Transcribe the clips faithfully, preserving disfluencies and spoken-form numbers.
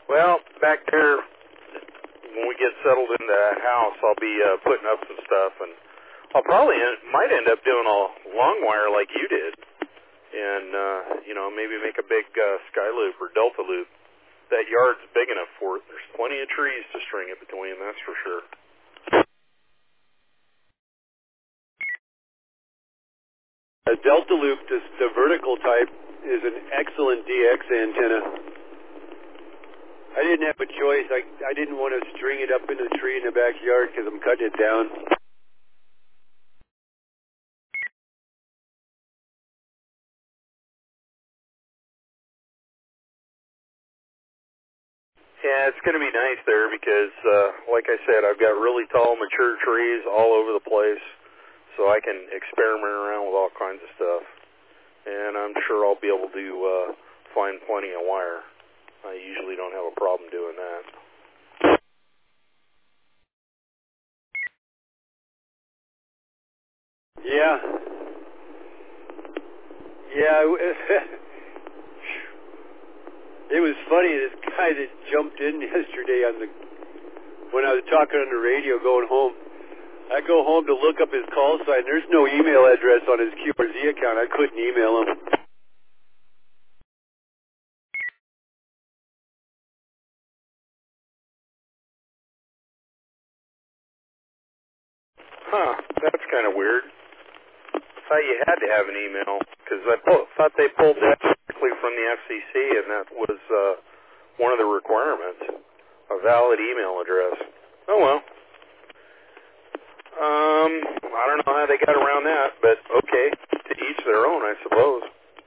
Well, back there, when we get settled in the house, I'll be uh, putting up some stuff, and I'll probably en- might end up doing a long wire like you did, and uh, you know, maybe make a big uh, sky loop or delta loop. That yard's big enough for it. There's plenty of trees to string it between, that's for sure. A delta loop, this, the vertical type, is an excellent D X antenna. I didn't have a choice. I, I didn't want to string it up into the tree in the backyard because I'm cutting it down. Yeah, it's going to be nice there because, uh, like I said, I've got really tall, mature trees all over the place, so I can experiment around with all kinds of stuff. And I'm sure I'll be able to uh, find plenty of wire. I usually don't have a problem doing that. Yeah. Yeah. It was funny, this guy that jumped in yesterday on the when I was talking on the radio going home. I go home to look up his call sign. There's no email address on his Q R Z account. I couldn't email him. Huh, that's kind of weird. I thought you had to have an email, because I po- thought they pulled that directly from the F C C, and that was uh, one of the requirements, a valid email address. Oh, well. Um, I don't know how they got around that, but okay, to each their own, I suppose.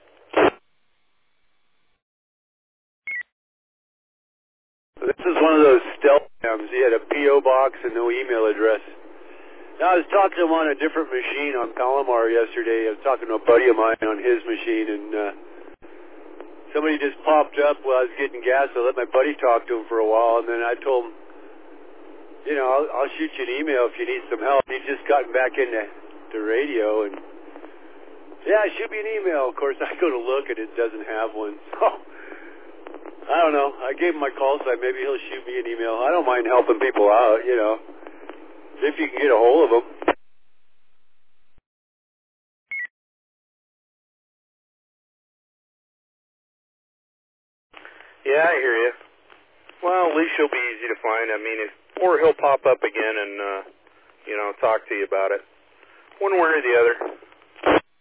This is one of those stealth scams. He had a P O box and no email address. Now, I was talking to him on a different machine on Palomar yesterday. I was talking to a buddy of mine on his machine, and uh, somebody just popped up while I was getting gas. I let my buddy talk to him for a while, and then I told him, you know, I'll, I'll shoot you an email if you need some help. He'd just gotten back into the radio, and yeah, shoot me an email. Of course, I go to look, and it doesn't have one. So, I don't know. I gave him my call sign. Maybe he'll shoot me an email. I don't mind helping people out, you know, if you can get a hold of them. Yeah, I hear you. Well, at least he'll be easy to find. I mean, if, or he'll pop up again and, uh, you know, talk to you about it. One way or the other.